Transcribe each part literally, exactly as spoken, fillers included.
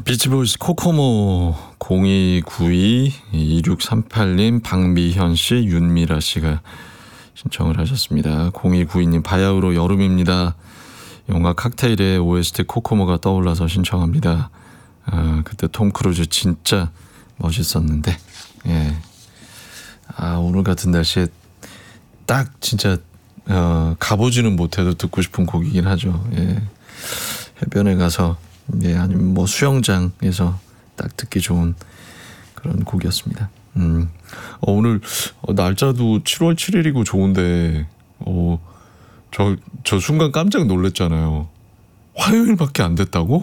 비치보이스 코코모 공이구이 이육삼팔님 박미현씨 윤미라씨가 신청을 하셨습니다. 공이구이님 바야흐로 여름입니다. 영화 칵테일의 오에스티 코코모가 떠올라서 신청합니다. 아, 그때 톰 크루즈 진짜 멋있었는데 예. 아, 오늘 같은 날씨에 딱 진짜 어, 가보지는 못해도 듣고 싶은 곡이긴 하죠. 예. 해변에 가서 예, 아니면 뭐 수영장에서 딱 듣기 좋은 그런 곡이었습니다. 음. 어, 오늘 어, 날짜도 칠월 칠일이고 좋은데 어, 저, 저 순간 깜짝 놀랐잖아요. 화요일밖에 안 됐다고?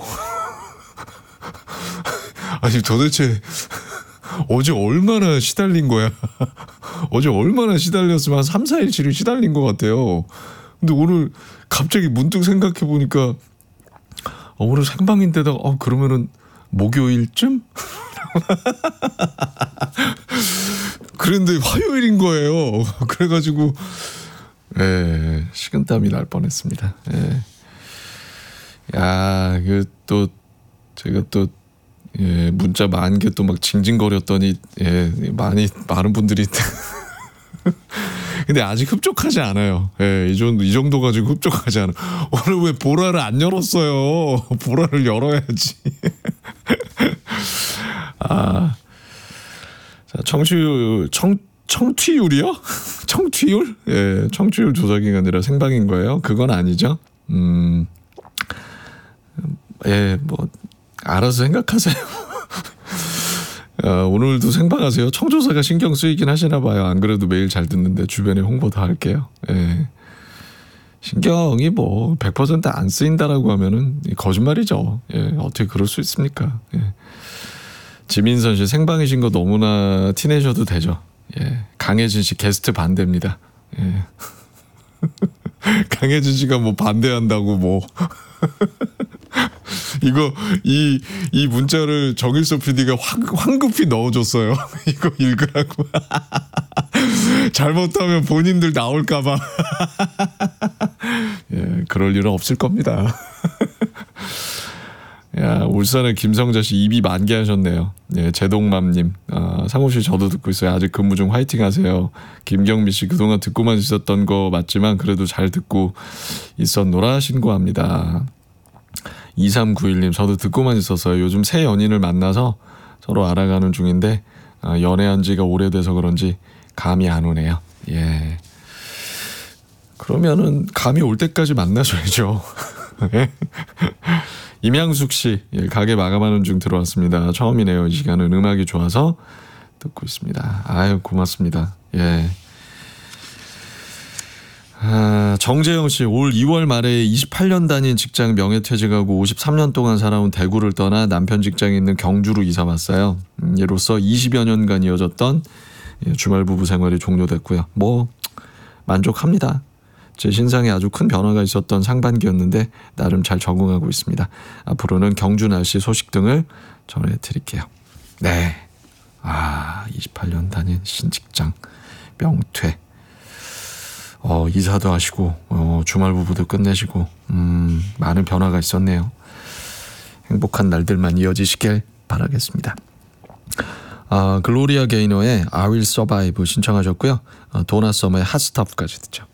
아니 도대체 어제 얼마나 시달린 거야? 어제 얼마나 시달렸으면 한 삼, 사일치를 시달린 것 같아요. 근데 오늘 갑자기 문득 생각해 보니까 어, 오늘 생방인데다가 어, 그러면은 목요일쯤? 그런데 화요일인 거예요. 그래가지고 예, 식은땀이 날 뻔했습니다. 예. 야, 그 또 제가 또 예, 문자 만 개 또 막 징징거렸더니 예, 많이 많은 분들이 근데 아직 흡족하지 않아요. 예, 이 정도 이 정도 가지고 흡족하지 않아. 오늘 왜 보라를 안 열었어요? 보라를 열어야지. 아, 자, 청취율 청 청취율이요? 청취율? 예, 청취율 조작이 아니라 생방인 거예요. 그건 아니죠. 음, 예, 뭐 알아서 생각하세요. 어, 오늘도 생방하세요. 청조사가 신경 쓰이긴 하시나 봐요. 안 그래도 매일 잘 듣는데 주변에 홍보 다 할게요. 예. 신경이 뭐 백 퍼센트 안 쓰인다라고 하면은 거짓말이죠. 예. 어떻게 그럴 수 있습니까? 예. 지민선 씨 생방이신 거 너무나 티내셔도 되죠. 예. 강혜진 씨 게스트 반대입니다. 예. 강혜진 씨가 뭐 반대한다고 뭐 이거 이 이 문자를 정일서 피디가 황, 황급히 넣어줬어요. 이거 읽으라고. 잘못하면 본인들 나올까봐. 예, 그럴 일은 없을 겁니다. 야, 울산의 김성자 씨 입이 만개 하셨네요. 예, 제동맘님, 아, 상호 씨 저도 듣고 있어요. 아직 근무 중 화이팅 하세요. 김경미 씨 그동안 듣고만 있었던 거 맞지만 그래도 잘 듣고 있었노라 신고합니다. 이삼구일님 저도 듣고만 있었어요. 요즘 새 연인을 만나서 서로 알아가는 중인데 아, 연애한 지가 오래돼서 그런지 감이 안 오네요. 예. 그러면은 감이 올 때까지 만나셔야죠. 임양숙 씨 예, 가게 마감하는 중 들어왔습니다. 처음이네요. 이 시간은 음악이 좋아서 듣고 있습니다. 아유 고맙습니다. 예. 아, 정재영 씨 올 이월 말에 이십팔 년 다닌 직장 명예퇴직하고 오십삼 년 동안 살아온 대구를 떠나 남편 직장이 있는 경주로 이사 왔어요. 음, 이로써 이십여 년간 이어졌던 예, 주말 부부 생활이 종료됐고요. 뭐 만족합니다. 제 신상에 아주 큰 변화가 있었던 상반기였는데 나름 잘 적응하고 있습니다. 앞으로는 경주 날씨 소식 등을 전해드릴게요. 네, 아 이십팔 년 다닌 신직장 명퇴. 어, 이사도 하시고 어, 주말 부부도 끝내시고 음, 많은 변화가 있었네요. 행복한 날들만 이어지시길 바라겠습니다. 아, 글로리아 게이너의 I Will Survive 신청하셨고요. 아, 도나 서머의 핫스타프까지 듣죠.